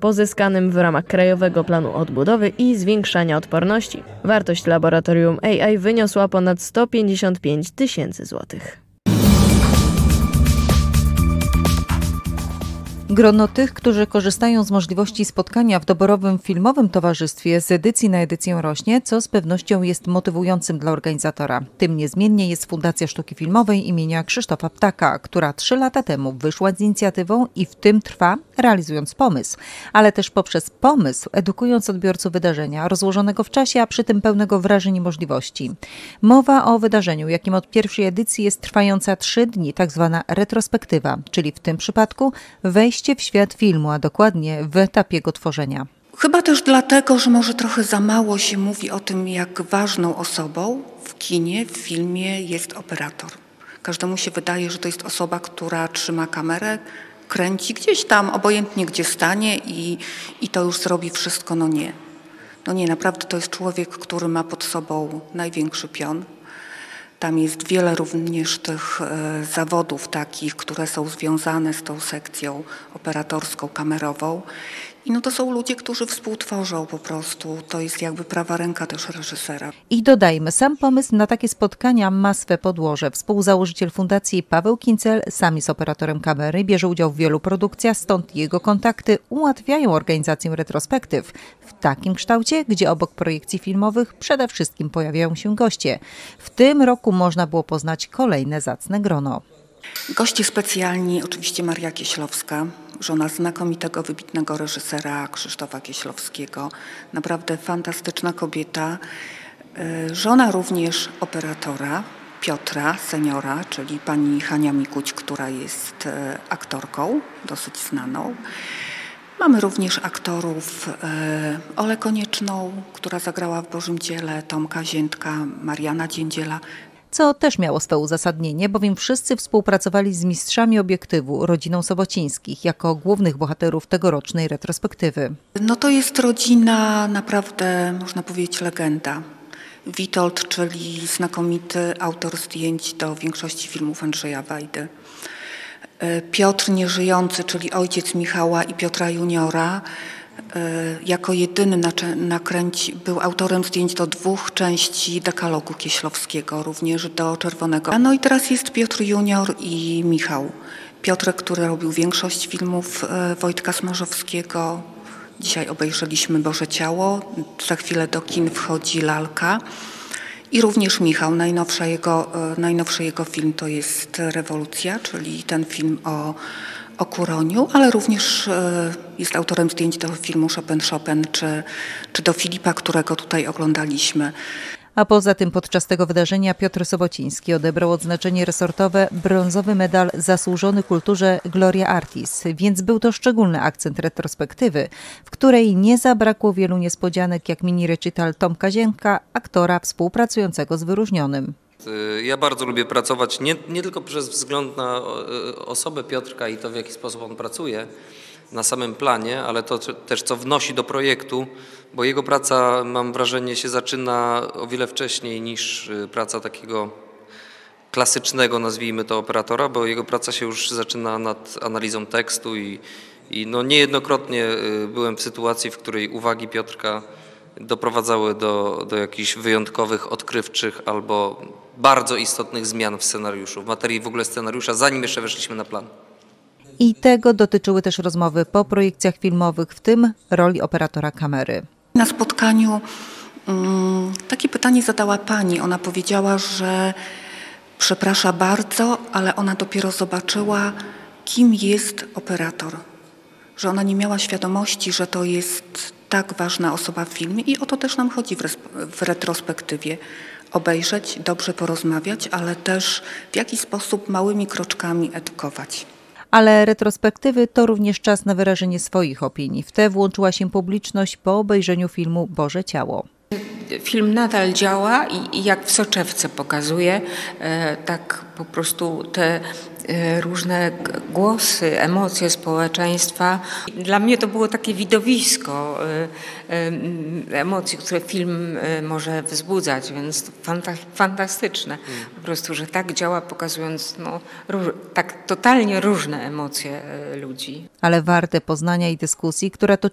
pozyskanym w ramach Krajowego Planu Odbudowy i Zwiększania Odporności. Wartość laboratorium AI wyniosła ponad 155 000 złotych. Grono tych, którzy korzystają z możliwości spotkania w doborowym filmowym towarzystwie z edycji na edycję rośnie, co z pewnością jest motywującym dla organizatora. Tym niezmiennie jest Fundacja Sztuki Filmowej imienia Krzysztofa Ptaka, która 3 lata temu wyszła z inicjatywą i w tym trwa, realizując pomysł, ale też poprzez pomysł edukując odbiorców wydarzenia, rozłożonego w czasie, a przy tym pełnego wrażeń i możliwości. Mowa o wydarzeniu, jakim od pierwszej edycji jest trwająca 3 dni, tak zwana retrospektywa, czyli w tym przypadku wejście w świat filmu, a dokładnie w etapie jego tworzenia. Chyba też dlatego, że może trochę za mało się mówi o tym, jak ważną osobą w kinie, w filmie jest operator. Każdemu się wydaje, że to jest osoba, która trzyma kamerę, kręci gdzieś tam, obojętnie gdzie stanie i to już zrobi wszystko. No nie. No nie, naprawdę to jest człowiek, który ma pod sobą największy pion. Tam jest wiele również tych zawodów takich, które są związane z tą sekcją operatorską, kamerową. I no to są ludzie, którzy współtworzą po prostu. To jest jakby prawa ręka też reżysera. I dodajmy, sam pomysł na takie spotkania ma swe podłoże. Współzałożyciel fundacji Paweł Kincel sam jest operatorem kamery, bierze udział w wielu produkcjach, stąd jego kontakty ułatwiają organizację retrospektyw w takim kształcie, gdzie obok projekcji filmowych przede wszystkim pojawiają się goście. W tym roku można było poznać kolejne zacne grono. Goście specjalni, oczywiście Maria Kieślowska, żona znakomitego, wybitnego reżysera Krzysztofa Kieślowskiego. Naprawdę fantastyczna kobieta. Żona również operatora Piotra, seniora, czyli pani Hania Mikuć, która jest aktorką dosyć znaną. Mamy również aktorów Olę Konieczną, która zagrała w Bożym Dziele, Tomka Ziętka, Mariana Dziędziela. Co też miało swe uzasadnienie, bowiem wszyscy współpracowali z mistrzami obiektywu, rodziną Sobocińskich, jako głównych bohaterów tegorocznej retrospektywy. No to jest rodzina naprawdę, można powiedzieć, legenda. Witold, czyli znakomity autor zdjęć do większości filmów Andrzeja Wajdy. Piotr nieżyjący, czyli ojciec Michała i Piotra Juniora, jako jedyny był autorem zdjęć do 2 części dekalogu Kieślowskiego, również do Czerwonego. No i teraz jest Piotr Junior i Michał. Piotrek, który robił większość filmów Wojtka Smarzowskiego. Dzisiaj obejrzeliśmy Boże Ciało, za chwilę do kin wchodzi Lalka. I również Michał, najnowszy jego film to jest Rewolucja, czyli ten film o Kuroniu, ale również jest autorem zdjęć do filmu Chopin czy do Filipa, którego tutaj oglądaliśmy. A poza tym podczas tego wydarzenia Piotr Sobociński odebrał odznaczenie resortowe brązowy medal zasłużony kulturze Gloria Artis, więc był to szczególny akcent retrospektywy, w której nie zabrakło wielu niespodzianek, jak mini recital Tomka Ziętka, aktora współpracującego z wyróżnionym. Ja bardzo lubię pracować nie tylko przez wzgląd na osobę Piotrka i to, w jaki sposób on pracuje na samym planie, ale to też, co wnosi do projektu, bo jego praca, mam wrażenie, się zaczyna o wiele wcześniej niż praca takiego klasycznego, nazwijmy to, operatora, bo jego praca się już zaczyna nad analizą tekstu i no niejednokrotnie byłem w sytuacji, w której uwagi Piotrka doprowadzały do jakichś wyjątkowych, odkrywczych albo bardzo istotnych zmian w scenariuszu, w materii w ogóle scenariusza, zanim jeszcze weszliśmy na plan. I tego dotyczyły też rozmowy po projekcjach filmowych, w tym roli operatora kamery. Na spotkaniu takie pytanie zadała pani. Ona powiedziała, że przeprasza bardzo, ale ona dopiero zobaczyła, kim jest operator. Że ona nie miała świadomości, że to jest tak ważna osoba w filmie i o to też nam chodzi w retrospektywie. Obejrzeć, dobrze porozmawiać, ale też w jakiś sposób małymi kroczkami edukować. Ale retrospektywy to również czas na wyrażenie swoich opinii. W te włączyła się publiczność po obejrzeniu filmu Boże Ciało. Film nadal działa i jak w soczewce pokazuje, tak po prostu te różne głosy, emocje społeczeństwa. Dla mnie to było takie widowisko emocji, które film może wzbudzać, więc fantastyczne. Po prostu, że tak działa, pokazując tak totalnie różne emocje ludzi. Ale warte poznania i dyskusji, która